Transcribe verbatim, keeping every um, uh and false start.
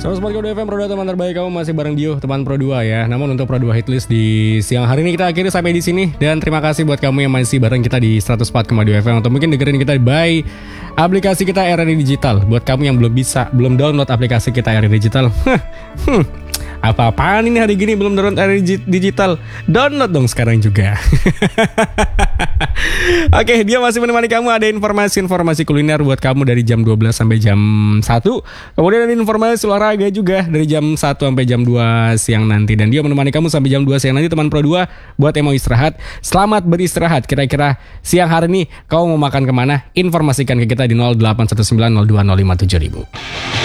seratus empat koma dua F M Pro dua, teman terbaik kamu, masih bareng Dio, teman Pro dua ya. Namun untuk Pro dua Hitlist di siang hari ini kita akhiri sampai di sini. Dan terima kasih buat kamu yang masih bareng kita di seratus empat koma dua F M, atau mungkin dengerin kita by aplikasi kita R R I Digital. Buat kamu yang belum bisa, belum download aplikasi kita R R I Digital, hmm, apa-apaan ini hari gini belum download R R I Digital? Download dong sekarang juga. Oke, dia masih menemani kamu. Ada informasi-informasi kuliner buat kamu dari jam dua belas sampai jam satu. Kemudian ada informasi olahraga juga dari jam satu sampai jam dua siang nanti. Dan dia menemani kamu sampai jam dua siang nanti, teman Pro dua. Buat yang mau istirahat, selamat beristirahat. Kira-kira siang hari ini kamu mau makan kemana? Informasikan ke kita di nol delapan satu sembilan nol dua nol lima tujuh ribu.